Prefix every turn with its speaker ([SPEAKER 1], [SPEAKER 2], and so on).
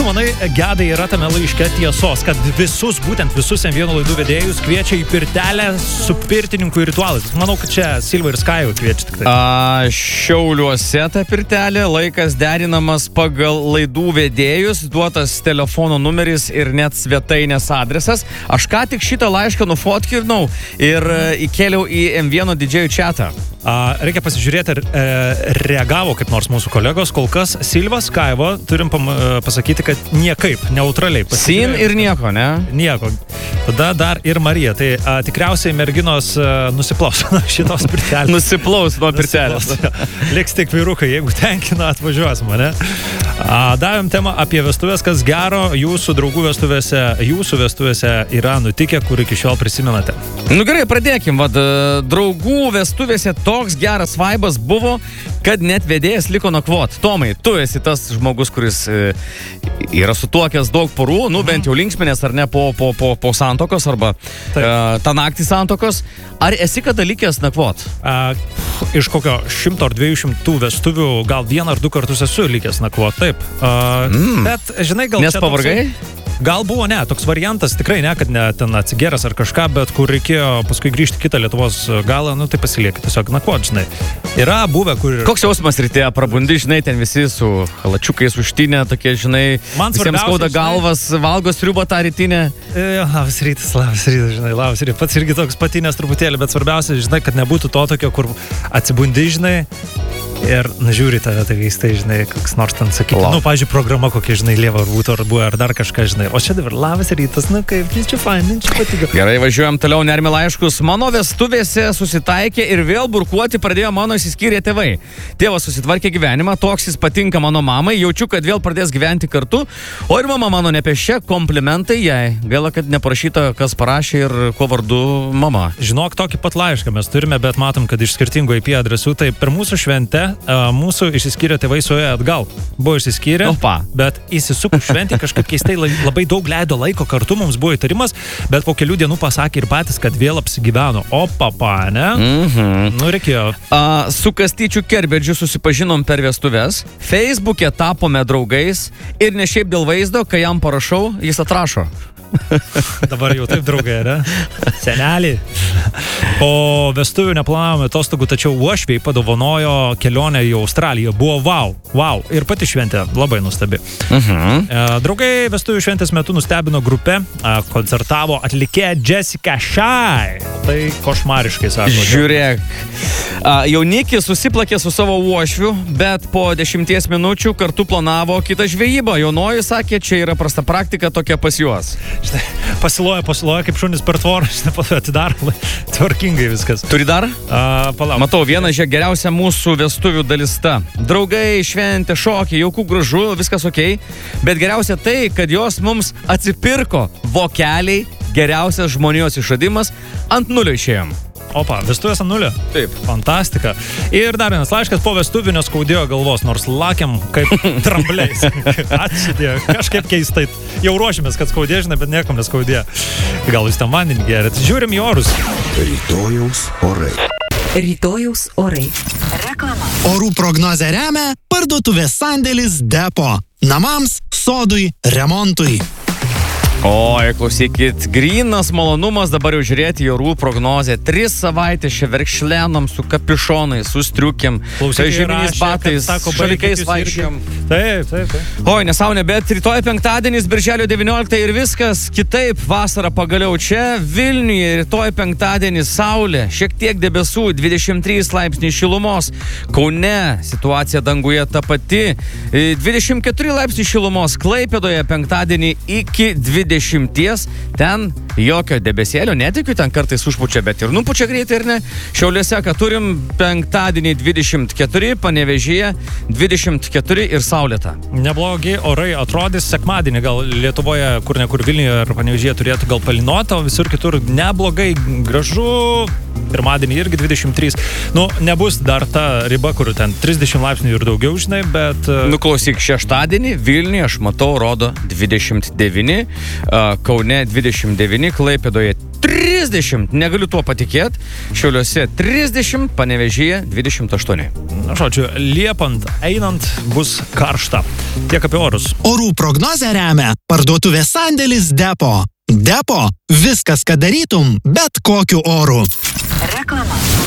[SPEAKER 1] tu manai, Gedai, yra tame laiške tiesos, kad visus M1 laidų vedėjus kviečia į pirtelę su pirtininkų ritualais? Manau, kad čia Silva ir Sky kviečia tik tai.
[SPEAKER 2] Šiauliuose ta pirtelė, laikas derinamas pagal laidų vedėjus, duotas telefono numeris ir net svetainės adresas. Aš ką tik šitą laišką nufotkinau ir įkėliau į M1 didžėjų chatą.
[SPEAKER 1] Reikia pasižiūrėti, ar reagavo kaip nors mūsų kolegos. Kol kas Silva, Skaivo, turim pasakyti, kad niekaip, neutraliai.
[SPEAKER 2] Sin ir nieko, ne?
[SPEAKER 1] Nieko. Tada dar ir Marija. Tai tikriausiai merginos nusiplaus nuo šitos pirtelės.
[SPEAKER 2] Nusiplaus nuo pirtelės.
[SPEAKER 1] Liks tik vyrukai, jeigu tenkina, atvažiuos mane. Davėm temą apie vestuvės, kas gero jūsų draugų vestuvėse yra nutikę, kur iki šiol prisimenate.
[SPEAKER 2] Nu gerai, pradėkim. Draugų vestuvėse toks geras vaibas buvo, kad net vedėjas liko nakvot. Tomai, tu esi tas žmogus, kuris yra sutuokęs daug porų, bent jau linksminės ar ne po santokos arba tą naktį santokos. Ar esi kada likęs nakvot?
[SPEAKER 1] Iš kokio 100 ar 200 vestuvių gal 1 ar 2 kartus esu likęs nakvot, taip. Bet, žinai, gal
[SPEAKER 2] nes pavargai?
[SPEAKER 1] Gal buvo, ne, toks variantas, tikrai ne, kad ne ten atsigeras ar kažką, bet kur reikėjo paskui grįžti kitą Lietuvos galą, tai pasilieki tiesiog nakvot, žinai. Yra buvę, kur...
[SPEAKER 2] Koks jausmas ryte, prabundi, žinai, ten visi su halačiukais užtinė, tokie, žinai, visiems skauda galvas, valgo sriubą tą rytinę.
[SPEAKER 1] Labas rytas, žinai, labas rytas. Pats irgi toks patinės truputėlį, bet svarbiausia, žinai, kad nebūtų to tokio, kur atsibundi, žinai, ir žiūri tave, tai keistai, žinai, koks nors ten sakyti. Pavyzdžiui, programa kokia, žinai, lieva būtų ar buvo, ar dar kažką, žinai. O čia dabar labas rytas, kaip, čia fain, čia patiko.
[SPEAKER 2] Gerai, važiuojam toliau, nerimi laiškus. Mano vestuvėse susitaikė ir vėl burkuoti pradėjo mano išsiskyrę tėvai. Tėvas susitvarkė gyvenimą, toks jis patinka mano mamai, jaučiu, kad vėl pradės gyventi kartu, o ir mama mano nepešė, komplimentai jai. Gaila, kad neparašyta, kas parašė ir kuo vardu mama.
[SPEAKER 1] Žinok, tokį pat laišką mes turime, bet matom, kad iš skirtingų IP adresų, tai per mūsų šventę mūsų išsiskyrę tėvai suėjo atgal. Buvo išsiskyrę, bet įsisuko šventė kažkaip keistai, labai daug leido laiko kartu, mums buvo įtarimas, bet po kelių dienų pasakė ir patys, kad vėl apsigyveno. O papa, ne? Reikėjo.
[SPEAKER 2] Su Kastyčiu Kerbedžiu susipažinom per vestuves, Facebook'e tapome draugais ir ne šiaip dėl vaizdo, kai jam parašau, jis atrašo.
[SPEAKER 1] Dabar jau taip draugai, ne? Senelį. Po vestuvių neplanavome atostogų, tačiau uošviai padovanojo kelionę į Australiją. Buvo wow. Ir pati šventė labai nuostabi. Draugai vestuvių šventės metu nustebino grupę, koncertavo atlikėja Jessica Shy. Tai košmariškai, sako.
[SPEAKER 2] Žiūrėk. Jaunikis susiplakė su savo uošviu, bet po 10 minučių kartu planavo kitą žvejybą. Jaunoji sakė, čia yra prasta praktika tokia pas juos.
[SPEAKER 1] Štai, pasiloja kaip šunis per tvorą, atidaro, tvarkingai viskas.
[SPEAKER 2] Turi dar?
[SPEAKER 1] Palauk.
[SPEAKER 2] Matau, viena geriausia mūsų vestuvių dalista. Draugai, šventė, šokiai, jaukų, gražu, viskas okei, bet geriausia tai, kad jos mums atsipirko vokeliai, geriausias žmonijos išradimas, ant nulio išėjom.
[SPEAKER 1] Opa, vestuvės ant nulio?
[SPEAKER 2] Taip.
[SPEAKER 1] Fantastika. Ir dar vienas laiškas, po vestuvių neskaudėjo galvos, nors lakėm kaip trambliais. Atsidėjo, kažkaip keistai. Jau ruošimės, kad skaudėjo, žinai, bet niekam neskaudėjo. Gal jūs tam vandenį gerit? Žiūrim į orus.
[SPEAKER 3] Rytojaus orai.
[SPEAKER 4] Reklama. Orų prognozę remia parduotuvės sandėlis Depo. Namams, sodui, remontui.
[SPEAKER 2] Oi, klausykit, grynas malonumas dabar jau žiūrėti į orų prognozę. 3 savaitės čia verkšlenom su kapišonais, su striukiam, žieminiais batais, šalikais vaikščiam.
[SPEAKER 1] Taip.
[SPEAKER 2] Oi, nesąmonė, bet rytoj penktadienis, birželio 19 ir viskas kitaip, vasara pagaliau čia, Vilniuje, rytoj penktadienis, saulė, šiek tiek debesų, 23 laipsniai šilumos, Kaune situacija danguje ta pati, 24 laipsniai šilumos, Klaipėdoje penktadienį iki 20, ten jokio debesėlio, netikiu, ten kartais užpučia, bet ir nupučia greitai, ir ne. Šiauliuose, kad turim penktadienį 24, Panevėžyje 24 ir saulėta.
[SPEAKER 1] Neblogi orai atrodys, sekmadienį gal Lietuvoje, kur ne kur Vilniuje ar Panevėžyje turėtų gal palynuoti, o visur kitur neblogai, gražu, pirmadienį irgi 23. Nebus dar ta riba, kur ten 30 laipsnių ir daugiau, žinai, bet...
[SPEAKER 2] Klausyk, šeštadienį Vilniuje, aš matau, rodo 29, Kaune 29, Klaipėdoje 30, negaliu tuo patikėti. Šiauliuose 30, Panevėžyje 28.
[SPEAKER 1] Na, žodžiu, liepant, einant bus karšta. Tiek apie orus.
[SPEAKER 4] Orų prognozę remia parduotuvės sandėlis Depo. Depo – viskas, ką darytum, bet kokiu oru.
[SPEAKER 3] Reklama.